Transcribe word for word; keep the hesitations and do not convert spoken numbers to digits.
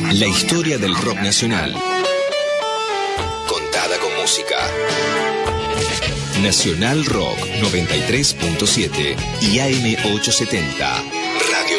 La historia del rock nacional, contada con música. Nacional Rock noventa y tres punto siete y A M ochocientos setenta.